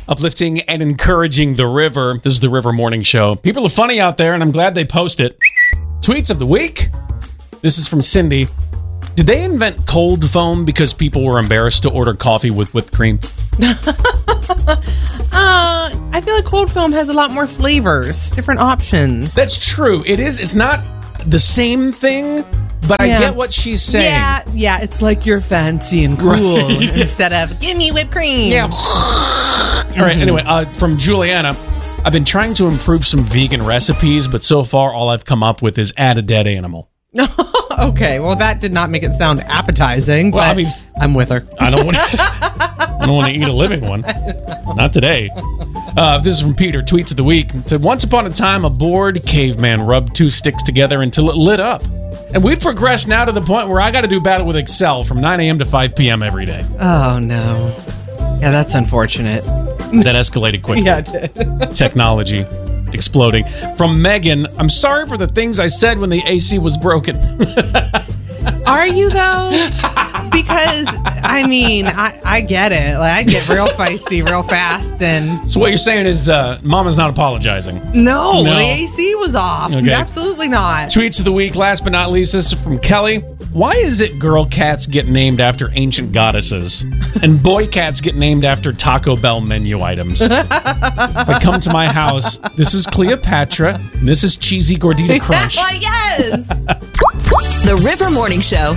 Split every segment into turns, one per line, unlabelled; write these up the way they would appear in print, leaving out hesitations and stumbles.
uplifting and encouraging the river. This is the River Morning Show. People are funny out there, and I'm glad they post it. Tweets of the week. This is from Cindy. Did they invent cold foam because people were embarrassed to order coffee with whipped cream?
I feel like cold foam has a lot more flavors, different options.
That's true. It is. It's not the same thing, but I get what she's saying.
Yeah, it's like you're fancy and cool instead of, give me whipped cream.
Yeah. All right, anyway, from Juliana, I've been trying to improve some vegan recipes, but so far all I've come up with is add a dead animal.
Okay, well, that did not make it sound appetizing,
Well,
but
I mean,
I'm with her.
I don't want to eat a living one. Not today. This is from Peter, Tweets of the Week. It said, once upon a time, a bored caveman rubbed two sticks together until it lit up. And we've progressed now to the point where I got to do battle with Excel from 9 a.m. to 5 p.m. every day.
Oh, no. Yeah, that's unfortunate.
That escalated quickly.
Yeah, it did.
Technology exploding. From Megan, I'm sorry for the things I said when the AC was broken.
Are you, though? Because, I mean, I get it. Like, I get real feisty real fast. And
So what you're saying is Mama's not apologizing.
No, the AC was off.
Okay.
Absolutely not.
Tweets of the week, last but not least, this is from Kelly. Why is it girl cats get named after ancient goddesses and boy cats get named after Taco Bell menu items? It's like, come to my house. This is Cleopatra, and this is Cheesy Gordita Crunch.
Yes!
The River Morning Show.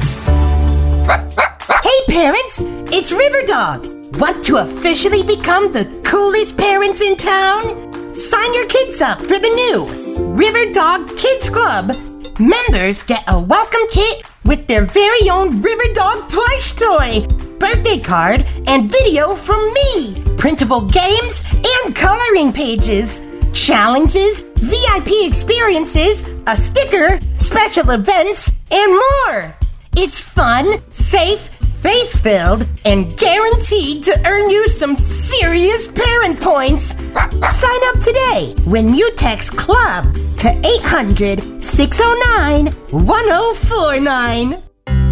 Hey parents, it's River Dog. Want to officially become the coolest parents in town? Sign your kids up for the new River Dog Kids Club. Members get a welcome kit with their very own River Dog plush toy, birthday card, and video from me, printable games, and coloring pages, challenges, VIP experiences, a sticker, special events, and more. It's fun, safe, faith-filled, and guaranteed to earn you some serious parent points. Sign up today when you text CLUB to 800-609-1049.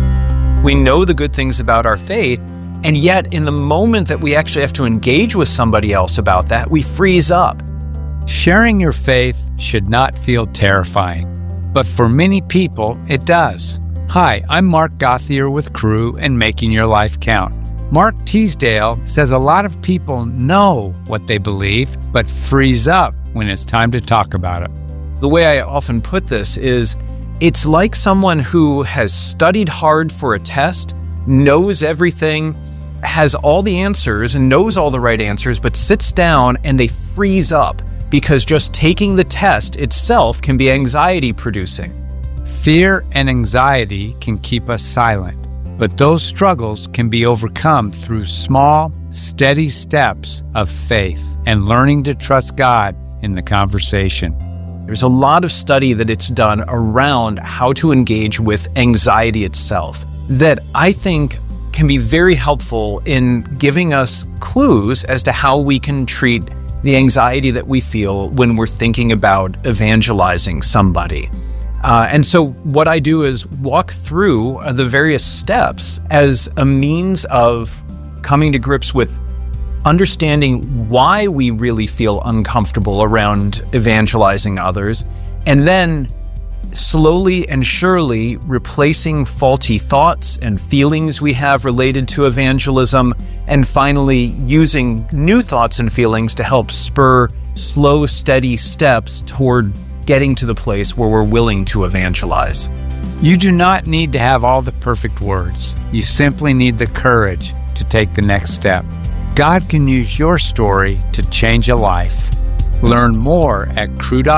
We know the good things about our faith, and yet in the moment that we actually have to engage with somebody else about that, we freeze up.
Sharing your faith should not feel terrifying, but for many people, it does. Hi, I'm Mark Gothier with Crew and Making Your Life Count. Mark Teasdale says a lot of people know what they believe, but freeze up when it's time to talk about it.
The way I often put this is, it's like someone who has studied hard for a test, knows everything, has all the answers and knows all the right answers, but sits down and they freeze up because just taking the test itself can be anxiety-producing.
Fear and anxiety can keep us silent, but those struggles can be overcome through small, steady steps of faith and learning to trust God in the conversation.
There's a lot of study that it's done around how to engage with anxiety itself that I think can be very helpful in giving us clues as to how we can treat the anxiety that we feel when we're thinking about evangelizing somebody. And so what I do is walk through the various steps as a means of coming to grips with understanding why we really feel uncomfortable around evangelizing others, and then slowly and surely replacing faulty thoughts and feelings we have related to evangelism, and finally using new thoughts and feelings to help spur slow, steady steps toward getting to the place where we're willing to evangelize.
You do not need to have all the perfect words. You simply need the courage to take the next step. God can use your story to change a life. Learn more at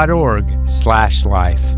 crew.org/life.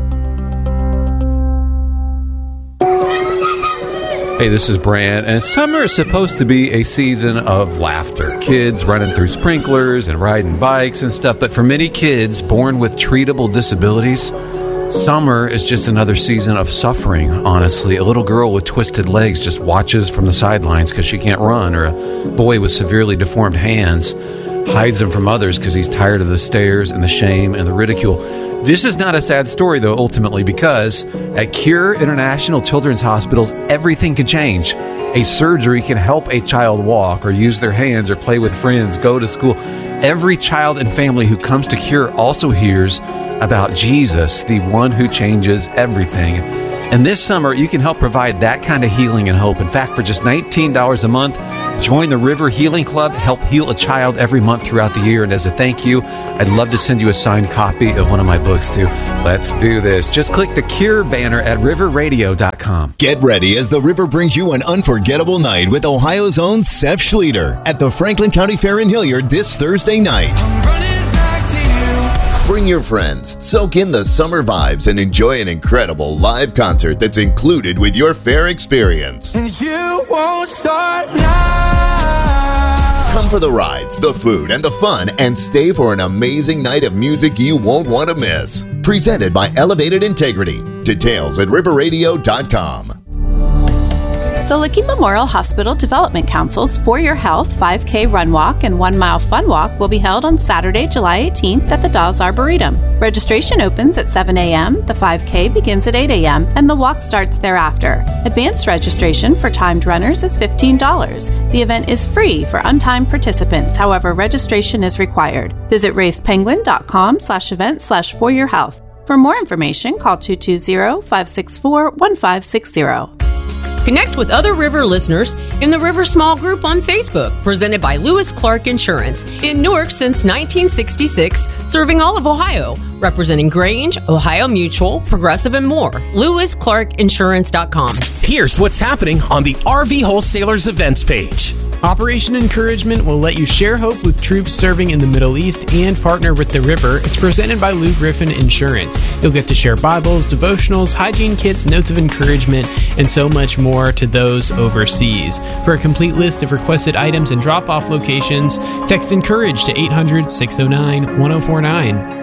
Hey, this is Brand, and summer is supposed to be a season of laughter. Kids running through sprinklers and riding bikes and stuff, but for many kids born with treatable disabilities, summer is just another season of suffering, honestly. A little girl with twisted legs just watches from the sidelines because she can't run, or a boy with severely deformed hands hides them from others because he's tired of the stares and the shame and the ridicule. This is not a sad story, though, ultimately, because at Cure International Children's Hospitals, everything can change. A surgery can help a child walk or use their hands or play with friends, go to school. Every child and family who comes to Cure also hears about Jesus, the one who changes everything. And this summer, you can help provide that kind of healing and hope. In fact, for just $19 a month, join the River Healing Club, help heal a child every month throughout the year. And as a thank you, I'd love to send you a signed copy of one of my books too. Let's do this. Just click the Cure banner at riverradio.com.
Get ready as the River brings you an unforgettable night with Ohio's own Seth Schlueter at the Franklin County Fair in Hilliard this Thursday night. Bring your friends, soak in the summer vibes, and enjoy an incredible live concert that's included with your fair experience.
And you won't start now.
Come for the rides, the food, and the fun, and stay for an amazing night of music you won't want to miss. Presented by Elevated Integrity. Details at riverradio.com.
The Licking Memorial Hospital Development Council's For Your Health 5K Run Walk and 1 Mile Fun Walk will be held on Saturday, July 18th at the Dawes Arboretum. Registration opens at 7 a.m., the 5K begins at 8 a.m., and the walk starts thereafter. Advanced registration for timed runners is $15. The event is free for untimed participants, however, registration is required. Visit racepenguin.com/event/foryourhealth. For more information, call 220-564-1560.
Connect with other River listeners in the River Small Group on Facebook, presented by Lewis Clark Insurance. In Newark since 1966, serving all of Ohio, representing Grange, Ohio Mutual, Progressive, and more. LewisClarkInsurance.com.
Here's what's happening on the RV Wholesalers events page.
Operation Encouragement will let you share hope with troops serving in the Middle East and partner with the River. It's presented by Lou Griffin Insurance. You'll get to share Bibles, devotionals, hygiene kits, notes of encouragement, and so much more to those overseas. For a complete list of requested items and drop-off locations, text ENCOURAGE to 800-609-1049.